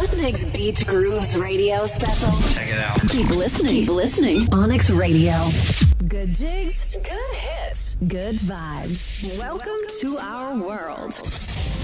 Onyx Beach Grooves radio special. Check it out. Keep listening. Keep listening. Onyx Radio. Good jigs, good hits, good vibes. Welcome to our world.